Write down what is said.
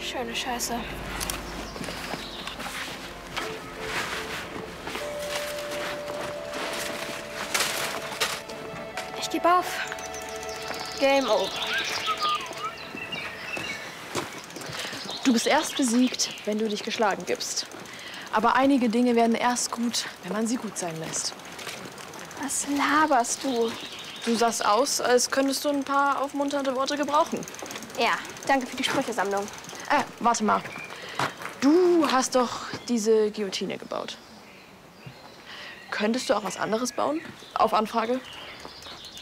Schöne Scheiße. Ich gebe auf. Game over. Du bist erst besiegt, wenn du dich geschlagen gibst. Aber einige Dinge werden erst gut, wenn man sie gut sein lässt. Was laberst du? Du sahst aus, als könntest du ein paar aufmunternde Worte gebrauchen. Ja, danke für die Sprüchesammlung. Warte mal. Du hast doch diese Guillotine gebaut. Könntest du auch was anderes bauen? Auf Anfrage?